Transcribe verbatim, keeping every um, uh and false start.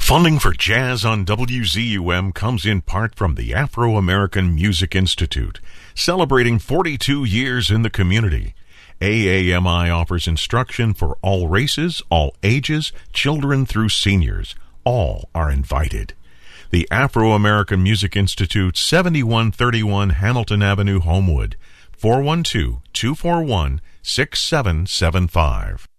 Funding for Jazz on W Z U M comes in part from the Afro-American Music Institute, celebrating forty-two years in the community. A A M I offers instruction for all races, all ages, children through seniors. All are invited. The Afro-American Music Institute, seventy-one thirty-one Hamilton Avenue, Homewood, four one two, two four one, six seven seven five.